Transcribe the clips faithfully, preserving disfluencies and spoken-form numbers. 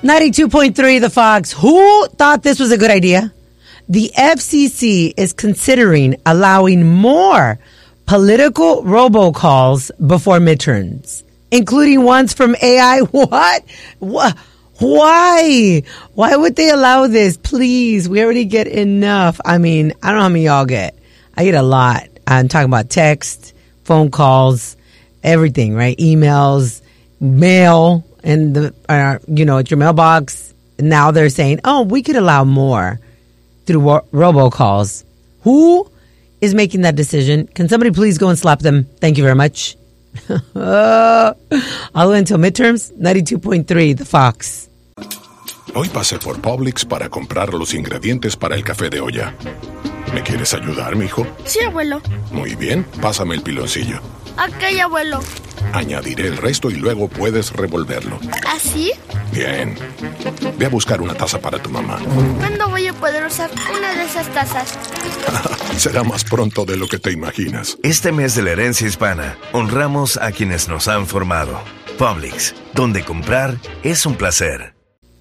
ninety-two point three The Fox. Who thought this was a good idea? The F C C is considering allowing more political robocalls before midterms, including ones from A I. What? What? Why? Why would they allow this? Please, we already get enough. I mean, I don't know how many y'all get. I get a lot. I'm talking about text, phone calls, everything, right? Emails, mail, and the uh, you know, at your mailbox. Now they're saying, oh, we could allow more through ro- robocalls. Who is making that decision? Can somebody please go and slap them? Thank you very much. uh, all until midterms. ninety-two point three The Fox. Hoy pasé por Publix para comprar los ingredientes para el café de olla. ¿Me quieres ayudar, mijo? Sí, abuelo. Muy bien, pásame el piloncillo. Ok, abuelo. Añadiré el resto y luego puedes revolverlo. ¿Así? Bien. Ve a buscar una taza para tu mamá. ¿Cuándo voy a poder usar una de esas tazas? Será más pronto de lo que te imaginas. Este mes de la herencia hispana, honramos a quienes nos han formado. Publix, donde comprar es un placer.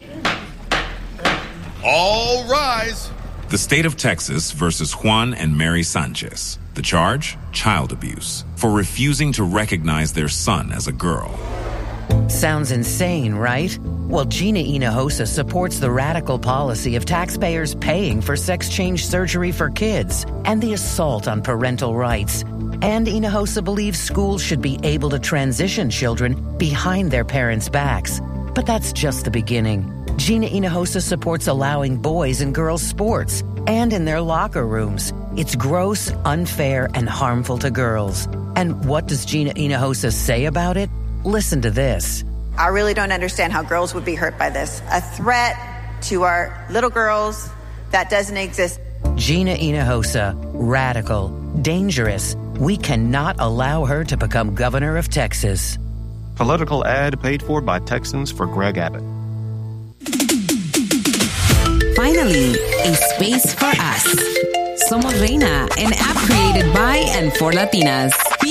All rise. The state of Texas versus Juan and Mary Sanchez. The charge? Child abuse. For refusing to recognize their son as a girl. Sounds insane, right? Well, Gina Hinojosa supports the radical policy of taxpayers paying for sex change surgery for kids and the assault on parental rights. And Hinojosa believes schools should be able to transition children behind their parents' backs. But that's just the beginning. Gina Hinojosa supports allowing boys and girls sports and in their locker rooms. It's gross, unfair, and harmful to girls. And what does Gina Hinojosa say about it? Listen to this. I really don't understand how girls would be hurt by this. A threat to our little girls that doesn't exist. Gina Hinojosa, radical, dangerous. We cannot allow her to become governor of Texas. Political ad paid for by Texans for Greg Abbott. Finally, a space for us. Somos Reina, an app created by and for Latinas.